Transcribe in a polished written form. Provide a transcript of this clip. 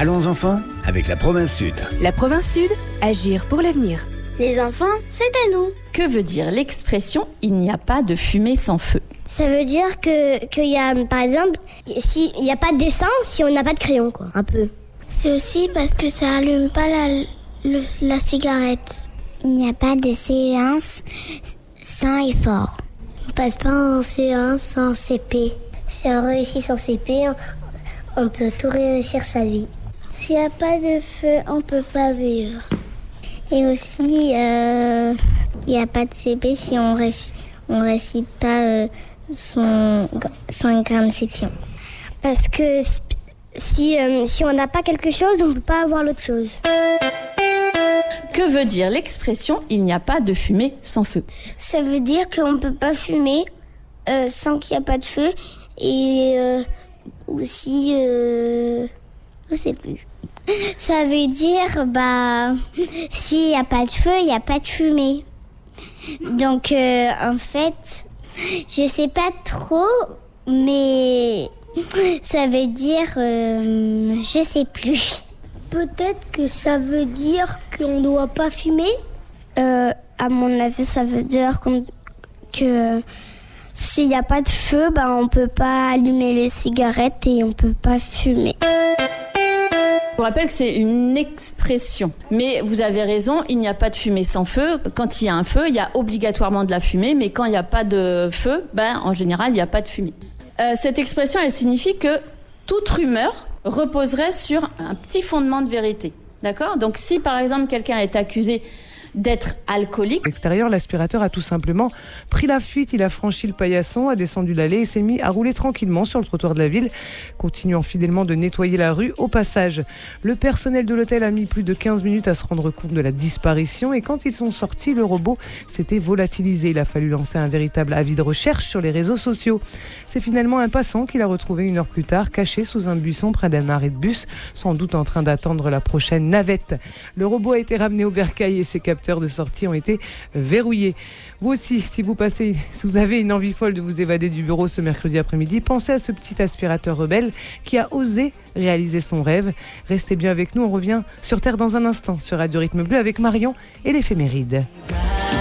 Allons enfants, avec la province Sud. La province Sud, agir pour l'avenir. Les enfants, c'est à nous. Que veut dire l'expression « il n'y a pas de fumée sans feu » ? Ça veut dire qu'il y a, par exemple, s'il n'y a pas de dessin, si on n'a pas de crayon, quoi, un peu. C'est aussi parce que ça allume pas la cigarette. Il n'y a pas de séance sans effort. On passe pas en séance sans CP. Si on réussit son CP, on peut tout réussir sa vie. S'il n'y a pas de feu, on peut pas vivre. Et aussi, il n'y a pas de CP si on réussit pas son grande section. Parce que si on n'a pas quelque chose, on ne peut pas avoir l'autre chose. Que veut dire l'expression « il n'y a pas de fumée sans feu » ? Ça veut dire qu'on ne peut pas fumer sans qu'il n'y a pas de feu. Et aussi, je sais plus. Ça veut dire, s'il n'y a pas de feu, il n'y a pas de fumée. Donc, en fait, je sais pas trop, mais ça veut dire, je sais plus. Peut-être que ça veut dire qu'on ne doit pas fumer. À mon avis, ça veut dire que s'il n'y a pas de feu, on ne peut pas allumer les cigarettes et on ne peut pas fumer. Je vous rappelle que c'est une expression. Mais vous avez raison, il n'y a pas de fumée sans feu. Quand il y a un feu, il y a obligatoirement de la fumée. Mais quand il n'y a pas de feu, en général, il n'y a pas de fumée. Cette expression, elle signifie que toute rumeur reposerait sur un petit fondement de vérité. D'accord ? Donc si, par exemple, quelqu'un est accusé d'être alcoolique. À l'extérieur, l'aspirateur a tout simplement pris la fuite. Il a franchi le paillasson, a descendu l'allée et s'est mis à rouler tranquillement sur le trottoir de la ville, continuant fidèlement de nettoyer la rue au passage. Le personnel de l'hôtel a mis plus de 15 minutes à se rendre compte de la disparition et quand ils sont sortis, le robot s'était volatilisé. Il a fallu lancer un véritable avis de recherche sur les réseaux sociaux. C'est finalement un passant qu'il a retrouvé 1 heure plus tard, caché sous un buisson près d'un arrêt de bus, sans doute en train d'attendre la prochaine navette. Le robot a été ramené au bercail et ses capteurs de sortie ont été verrouillés. Vous aussi, si vous avez une envie folle de vous évader du bureau ce mercredi après-midi, pensez à ce petit aspirateur rebelle qui a osé réaliser son rêve. Restez bien avec nous, on revient sur Terre dans un instant sur Radio Rythme Bleu avec Marion et l'éphéméride.